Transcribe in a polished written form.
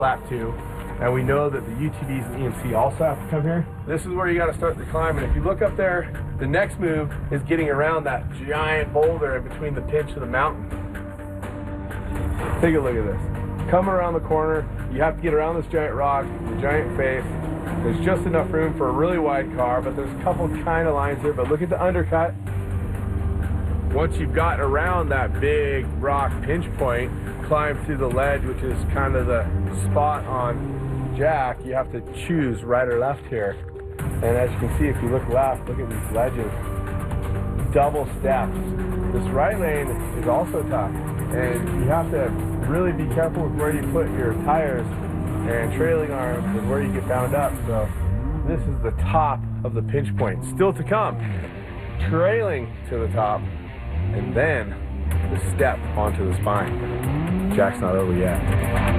lap 2, and we know that the UTVs and EMC also have to come here. This is where you got to start the climb, and if you look up there, the next move is getting around that giant boulder in between the pinch of the mountain. Take a look at this. Come around the corner, you have to get around this giant rock, the giant face. There's just enough room for a really wide car, but there's a couple kind of lines here, but look at the undercut. Once you've got around that big rock pinch point, climb through the ledge, which is kind of the spot on Jack, you have to choose right or left here. And as you can see, if you look left, look at these ledges. Double steps. This right lane is also tough, and you have to really be careful with where you put your tires and trailing arms and where you get bound up. So this is the top of the pinch point. Still to come. Trailing to the top, and then the step onto the spine. Jack's not over yet.